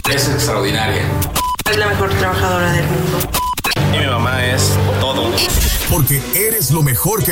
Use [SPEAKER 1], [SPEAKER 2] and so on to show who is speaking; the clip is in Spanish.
[SPEAKER 1] Es extraordinaria.
[SPEAKER 2] Es la mejor trabajadora del mundo.
[SPEAKER 3] Y mi mamá es todo.
[SPEAKER 4] Porque eres lo mejor que